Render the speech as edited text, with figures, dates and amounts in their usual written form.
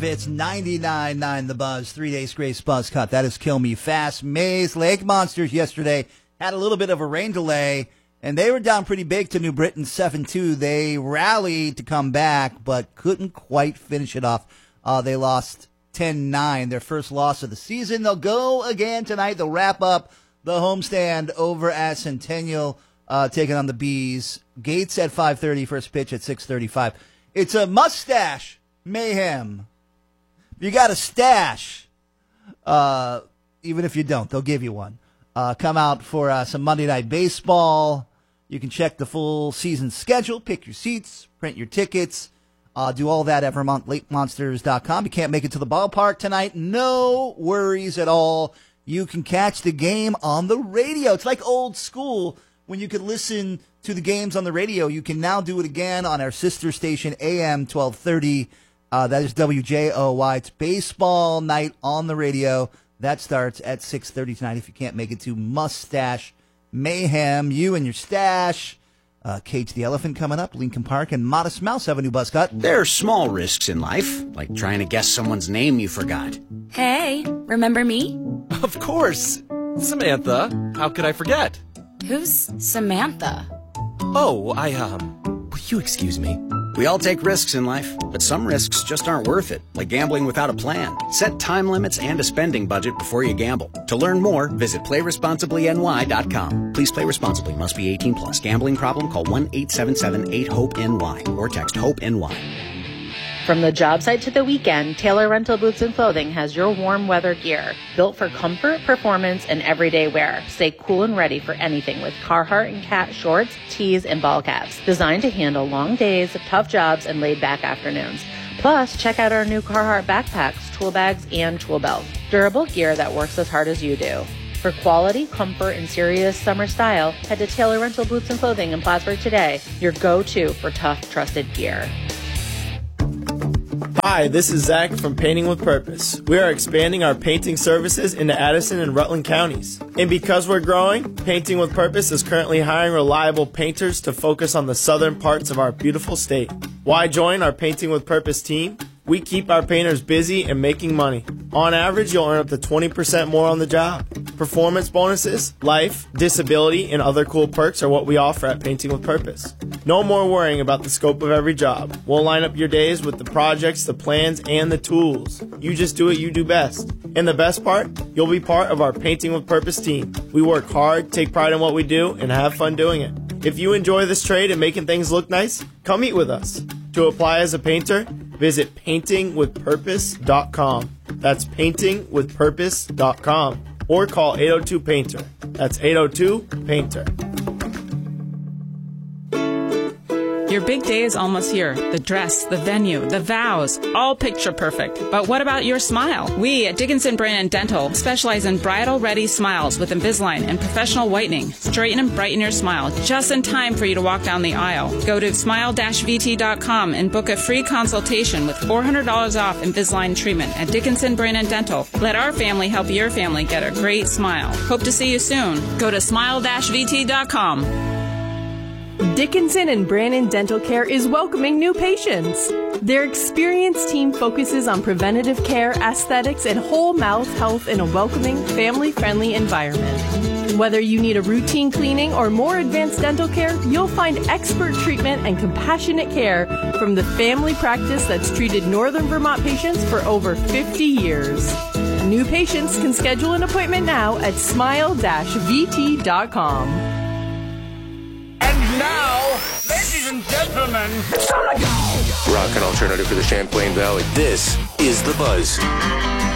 It's 99.9 The Buzz, 3 Days Grace Buzz Cut. That is Kill Me Fast. Maze Lake Monsters yesterday had a little bit of a rain delay, and they were down pretty big to New Britain 7-2. They rallied to come back, but couldn't quite finish it off. They lost 10-9, their first loss of the season. They'll go again tonight. They'll wrap up the homestand over at Centennial, taking on the Bees. Gates at 5:30, first pitch at 6:35. It's a mustache mayhem. You got a stash, even if you don't, they'll give you one. Come out for some Monday Night Baseball. You can check the full season schedule, pick your seats, print your tickets, do all that at VermontLakeMonsters.com. You can't make it to the ballpark tonight, no worries at all. You can catch the game on the radio. It's like old school when you could listen to the games on the radio. You can now do it again on our sister station, AM 1230. That is WJOY. It's baseball night on the radio. That starts at 6:30 tonight. If you can't make it to Mustache Mayhem, you and your stash. Cage the Elephant coming up. Lincoln Park and Modest Mouse have a new buzz cut. There are small risks in life, like trying to guess someone's name you forgot. Hey, remember me? Of course. Samantha, how could I forget? Who's Samantha? Oh, will you excuse me? We all take risks in life, but some risks just aren't worth it, like gambling without a plan. Set time limits and a spending budget before you gamble. To learn more, visit PlayResponsiblyNY.com. Please play responsibly. Must be 18 plus. Gambling problem? Call 1-877-8-HOPE-NY or text HOPE-NY. From the job site to the weekend, Taylor Rental Boots and Clothing has your warm weather gear. Built for comfort, performance, and everyday wear. Stay cool and ready for anything with Carhartt and Cat shorts, tees, and ball caps. Designed to handle long days, tough jobs, and laid-back afternoons. Plus, check out our new Carhartt backpacks, tool bags, and tool belts. Durable gear that works as hard as you do. For quality, comfort, and serious summer style, head to Taylor Rental Boots and Clothing in Plattsburgh today. Your go-to for tough, trusted gear. Hi, this is Zach from Painting with Purpose. We are expanding our painting services into Addison and Rutland counties. And because we're growing, Painting with Purpose is currently hiring reliable painters to focus on the southern parts of our beautiful state. Why join our Painting with Purpose team? We keep our painters busy and making money. On average, you'll earn up to 20% more on the job. Performance bonuses, life, disability, and other cool perks are what we offer at Painting with Purpose. No more worrying about the scope of every job. We'll line up your days with the projects, the plans, and the tools. You just do what you do best. And the best part? You'll be part of our Painting with Purpose team. We work hard, take pride in what we do, and have fun doing it. If you enjoy this trade and making things look nice, come meet with us. To apply as a painter, visit paintingwithpurpose.com. That's paintingwithpurpose.com. Or call 802-PAINTER. That's 802-PAINTER. Your big day is almost here. The dress, the venue, the vows, all picture perfect. But what about your smile? We at Dickinson Brandon Dental specialize in bridal-ready smiles with Invisalign and professional whitening. Straighten and brighten your smile just in time for you to walk down the aisle. Go to smile-vt.com and book a free consultation with $400 off Invisalign treatment at Dickinson Brandon Dental. Let our family help your family get a great smile. Hope to see you soon. Go to smile-vt.com. Dickinson and Brannon Dental Care is welcoming new patients. Their experienced team focuses on preventative care, aesthetics, and whole mouth health in a welcoming, family-friendly environment. Whether you need a routine cleaning or more advanced dental care, you'll find expert treatment and compassionate care from the family practice that's treated Northern Vermont patients for over 50 years. New patients can schedule an appointment now at smile-vt.com. Now, ladies and gentlemen, rock and alternative for the Champlain Valley. This is The Buzz.